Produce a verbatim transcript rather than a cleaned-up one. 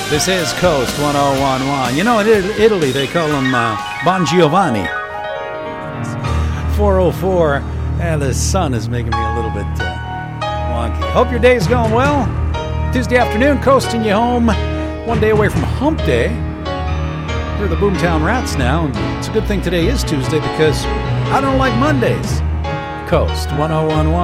This is Coast one oh one point one. You know, in Italy, they call them uh, Bon Giovanni. four oh four. And the sun is making me a little bit uh, wonky. Hope your day's going well. Tuesday afternoon, coasting you home. One day away from Hump Day. We're the Boomtown Rats now. And it's a good thing today is Tuesday because I don't like Mondays. Coast one oh one point one.